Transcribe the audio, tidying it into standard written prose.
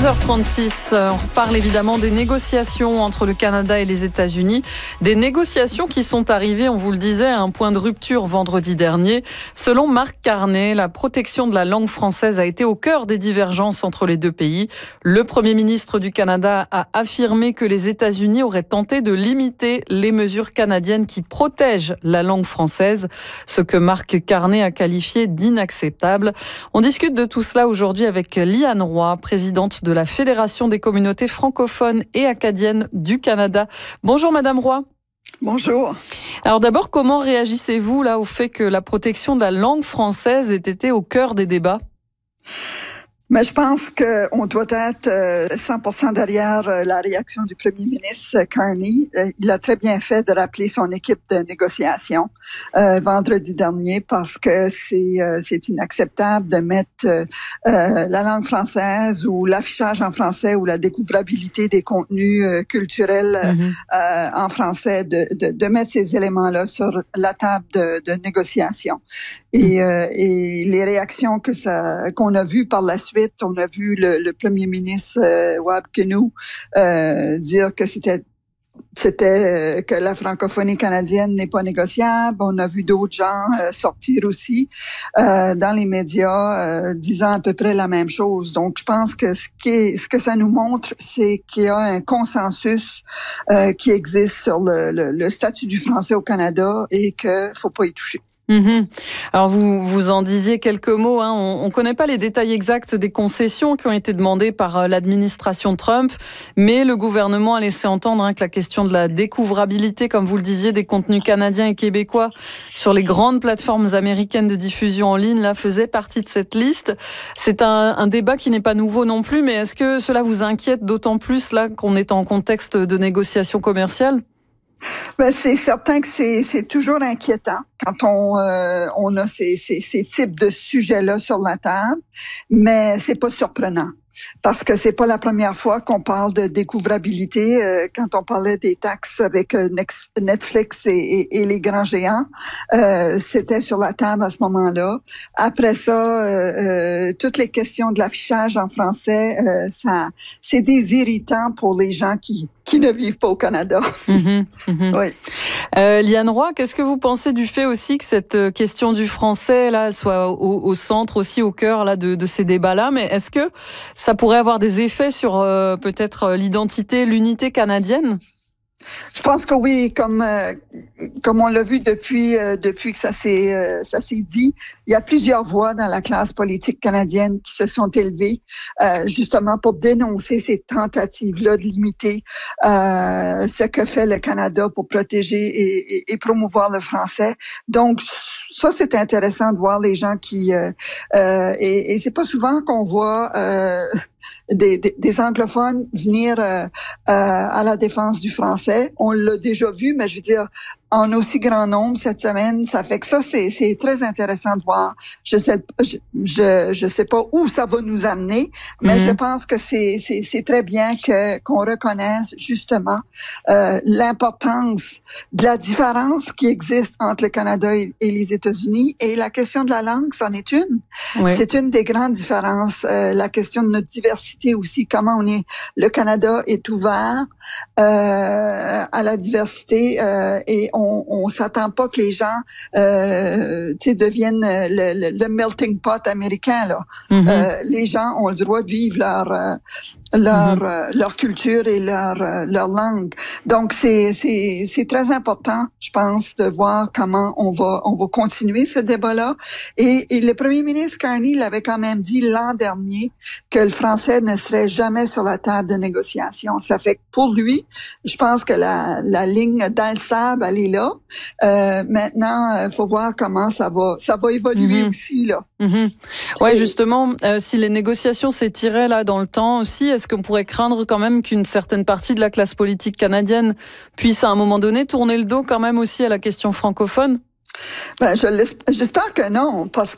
15h36, on reparle évidemment des négociations entre le Canada et les États-Unis. Des négociations qui sont arrivées, on vous le disait, à un point de rupture vendredi dernier. Selon Marc Carney, la protection de la langue française a été au cœur des divergences entre les deux pays. Le Premier ministre du Canada a affirmé que les États-Unis auraient tenté de limiter les mesures canadiennes qui protègent la langue française, ce que Marc Carney a qualifié d'inacceptable. On discute de tout cela aujourd'hui avec Liane Roy, présidente de la Fédération des communautés francophones et acadiennes du Canada. Bonjour Madame Roy. Bonjour. Alors d'abord, comment réagissez-vous là au fait que la protection de la langue française ait été au cœur des débats? Mais je pense qu'on doit être 100% derrière la réaction du premier ministre Carney. Il a très bien fait de rappeler son équipe de négociation vendredi dernier parce que c'est inacceptable de mettre la langue française ou l'affichage en français ou la découvrabilité des contenus culturels en français, de mettre ces éléments-là sur la table de négociation. Et les réactions qu'on a vues par la suite, on a vu le premier ministre Wab Kinew dire que c'était que la francophonie canadienne n'est pas négociable. On a vu d'autres gens sortir aussi dans les médias disant à peu près la même chose. Donc, je pense que ce que ça nous montre, c'est qu'il y a un consensus qui existe sur le statut du français au Canada et qu'il faut pas y toucher. Alors vous en disiez quelques mots, hein. On connaît pas les détails exacts des concessions qui ont été demandées par l'administration Trump, mais le gouvernement a laissé entendre que la question de la découvrabilité, comme vous le disiez, des contenus canadiens et québécois sur les grandes plateformes américaines de diffusion en ligne là faisait partie de cette liste. C'est un débat qui n'est pas nouveau non plus, mais est-ce que cela vous inquiète d'autant plus là qu'on est en contexte de négociations commerciales? Ben, c'est certain que c'est toujours inquiétant quand on a ces types de sujets-là sur la table, mais c'est pas surprenant. Parce que c'est pas la première fois qu'on parle de découvrabilité. Quand on parlait des taxes avec Netflix et les grands géants, c'était sur la table à ce moment-là. Après ça, toutes les questions de l'affichage en français, c'est des irritants pour les gens qui ne vivent pas au Canada. Oui. Liane Roy, qu'est-ce que vous pensez du fait aussi que cette question du français là soit au centre aussi, au cœur là de ces débats-là? Mais est-ce que ça pourrait avoir des effets sur peut-être l'identité, l'unité canadienne? Je pense que oui, comme on l'a vu depuis que ça s'est dit, il y a plusieurs voix dans la classe politique canadienne qui se sont élevées justement pour dénoncer ces tentatives-là de limiter ce que fait le Canada pour protéger et promouvoir le français. Donc ça, c'est intéressant de voir les gens qui et c'est pas souvent qu'on voit des anglophones venir à la défense du français. On l'a déjà vu, mais je veux dire, en aussi grand nombre cette semaine, ça fait que ça, c'est très intéressant de voir. Je sais pas où ça va nous amener, mais je pense que c'est très bien qu'on reconnaisse justement l'importance de la différence qui existe entre le Canada et les États-Unis. Et la question de la langue, c'en est une. Oui. C'est une des grandes différences. La question de notre diversité aussi, comment le Canada est ouvert à la diversité et on s'attend pas que les gens deviennent le melting pot américain là. Les gens ont le droit de vivre leur culture et leur langue. Donc c'est très important, je pense, de voir comment on va continuer ce débat-là. Et le premier ministre Carney l'avait quand même dit l'an dernier que le français ne serait jamais sur la table de négociation. Ça fait que pour lui, je pense que la ligne dans le sable, elle est là. Maintenant, faut voir comment ça va évoluer aussi là. Ouais, justement, si les négociations s'étiraient là dans le temps aussi, est-ce qu'on pourrait craindre quand même qu'une certaine partie de la classe politique canadienne puisse à un moment donné tourner le dos quand même aussi à la question francophone? Ben, j'espère que non, parce